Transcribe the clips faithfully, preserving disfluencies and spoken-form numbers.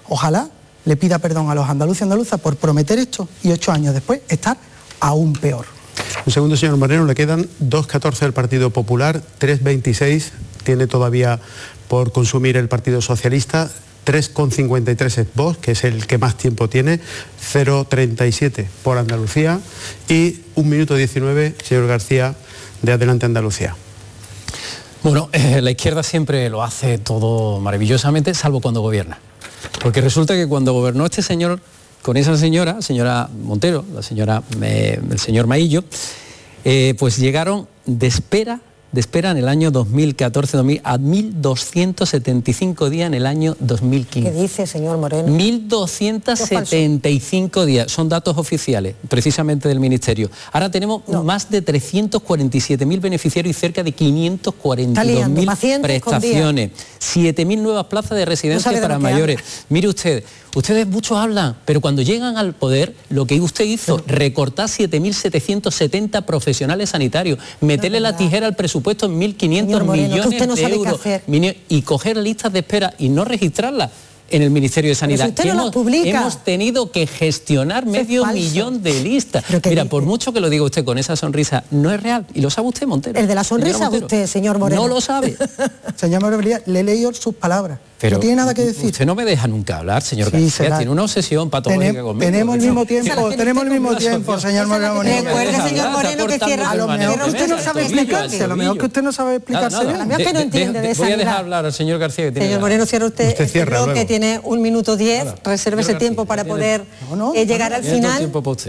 ojalá le pida perdón a los andaluces y andaluzas por prometer esto y ocho años después estar aún peor. Un segundo, señor Moreno, le quedan dos catorce del Partido Popular, tres veintiséis tiene todavía por consumir el Partido Socialista, tres coma cincuenta y tres es Vox, que es el que más tiempo tiene, cero coma treinta y siete por Andalucía y un minuto diecinueve, señor García, de Adelante Andalucía. Bueno, eh, la izquierda siempre lo hace todo maravillosamente, salvo cuando gobierna. Porque resulta que cuando gobernó este señor con esa señora, señora Montero, la señora, eh, el señor Maillo, eh, pues llegaron de espera, de espera en el año dos mil catorce dos mil, a mil doscientos setenta y cinco días en el año dos mil quince. ¿Qué dice, señor Moreno? mil doscientos setenta y cinco días, son datos oficiales, precisamente del Ministerio. Ahora tenemos no. más de trescientos cuarenta y siete mil beneficiarios y cerca de quinientos cuarenta y dos mil prestaciones, siete mil nuevas plazas de residencia no para mayores. Habla. Mire usted, ustedes muchos hablan, pero cuando llegan al poder, lo que usted hizo, pero, recortar siete mil setecientos setenta profesionales sanitarios, meterle no, la tijera al presupuesto en mil quinientos millones usted no de sabe euros qué hacer. Y coger listas de espera y no registrarlas en el Ministerio de Sanidad. Si no hemos, hemos tenido que gestionar medio millón de listas. Mira, por mucho que lo diga usted con esa sonrisa, no es real. Y lo sabe usted, Montero. El de la sonrisa usted, señor Moreno. No lo sabe. Señor Moreno, le he leído sus palabras. Pero no tiene nada que decir. Usted no me deja nunca hablar, señor sí, García. Tiene una obsesión patológica Tenem, conmigo. Tenemos el mismo tiempo, tenemos el mismo tiempo, señor Moreno. Recuerde, señor Moreno, que cierra. A lo mejor que usted no sabe explicarse, a lo mejor que usted no sabe explicarse. A lo mejor que no entiende de Voy a dejar hablar al señor García. Señor Moreno, cierra usted. Usted creo que tiene un minuto diez. Reserve ese tiempo para poder llegar al final.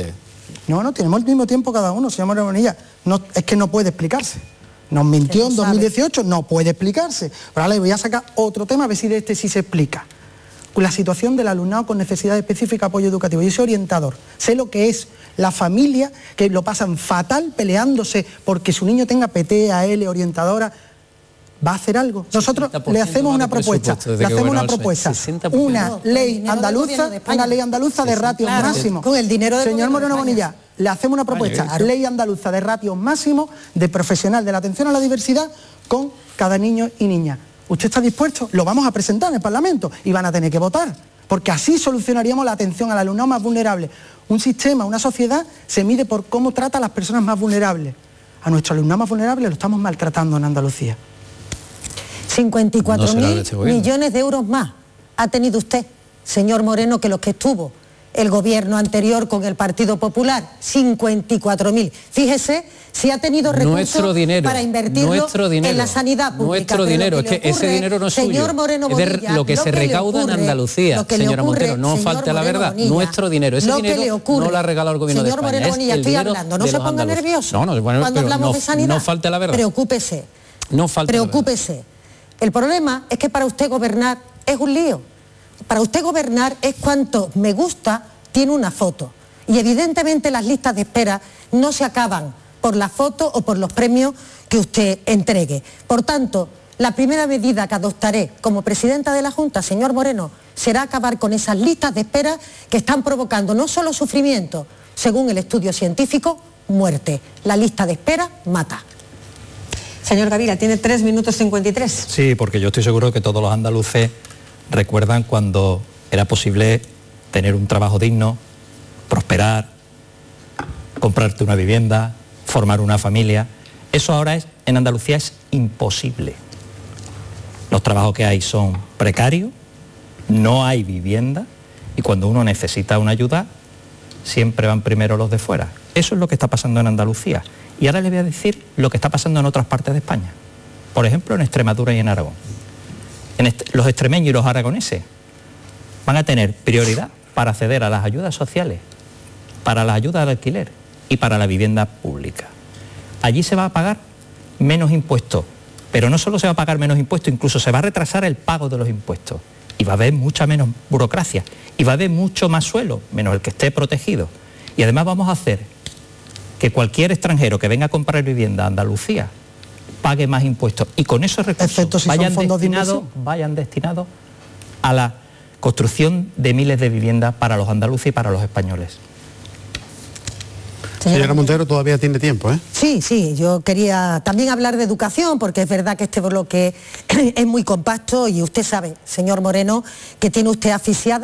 No, no, tenemos el mismo tiempo cada uno, señor Moreno Bonilla. No, es que no puede explicarse. Nos mintió en dos mil dieciocho, no puede explicarse. Pero ahora le voy a sacar otro tema, a ver si de este sí se explica. La situación del alumnado con necesidad específica de apoyo educativo. Yo soy orientador, sé lo que es la familia, que lo pasan fatal peleándose porque su niño tenga P T, A L, orientadora. ¿Va a hacer algo? Nosotros le hacemos una propuesta, le hacemos una propuesta, una ley andaluza, una ley andaluza de ratios máximos. Con el dinero del Señor Moreno Bonilla, le hacemos una propuesta, ley andaluza de ratios máximos de profesional de la atención a la diversidad con cada niño y niña. ¿Usted está dispuesto? Lo vamos a presentar en el Parlamento y van a tener que votar, porque así solucionaríamos la atención al alumnado más vulnerable. Un sistema, una sociedad se mide por cómo trata a las personas más vulnerables. A nuestro alumnado más vulnerable lo estamos maltratando en Andalucía. cincuenta y cuatro mil millones de euros más ha tenido usted, señor Moreno, que los que estuvo el gobierno anterior con el Partido Popular. cincuenta y cuatro mil. Fíjese si ha tenido recursos dinero, para invertirlo dinero, en la sanidad pública. Nuestro dinero, es que ocurre, ese dinero no es suyo. Señor Moreno Bonilla, es de lo que lo se que recauda ocurre, en Andalucía, señora ocurre, Montero, no falte a la verdad. Bonilla, nuestro dinero, ese dinero no lo ha regalado el gobierno señor de España. Señor Moreno Bonilla, estoy hablando, no se ponga andaluces. nervioso. No, no, bueno, Cuando pero hablamos no, de sanidad, no falte a la verdad. Preocúpese. No falte Preocúpese. El problema es que para usted gobernar es un lío. Para usted gobernar es cuanto me gusta tiene una foto. Y evidentemente las listas de espera no se acaban por la foto o por los premios que usted entregue. Por tanto, la primera medida que adoptaré como presidenta de la Junta, señor Moreno, será acabar con esas listas de espera que están provocando no solo sufrimiento, según el estudio científico, muerte. La lista de espera mata. Señor Gavira, tiene tres minutos cincuenta y tres. Sí, porque yo estoy seguro que todos los andaluces recuerdan cuando era posible tener un trabajo digno, prosperar, comprarte una vivienda, formar una familia. Eso ahora es, en Andalucía es imposible. Los trabajos que hay son precarios, no hay vivienda y cuando uno necesita una ayuda, siempre van primero los de fuera. Eso es lo que está pasando en Andalucía. Y ahora les voy a decir lo que está pasando en otras partes de España. Por ejemplo, en Extremadura y en Aragón. En est- los extremeños y los aragoneses van a tener prioridad para acceder a las ayudas sociales, para las ayudas al alquiler y para la vivienda pública. Allí se va a pagar menos impuestos, pero no solo se va a pagar menos impuestos, incluso se va a retrasar el pago de los impuestos. Y va a haber mucha menos burocracia, y va a haber mucho más suelo, menos el que esté protegido. Y además vamos a hacer que cualquier extranjero que venga a comprar vivienda a Andalucía pague más impuestos y con esos recursos si vayan, destinados, de vayan destinados a la construcción de miles de viviendas para los andaluces y para los españoles. Señora Montero, todavía tiene tiempo, ¿eh? Sí, sí, yo quería también hablar de educación, porque es verdad que este bloque es muy compacto y usted sabe, señor Moreno, que tiene usted asfixiada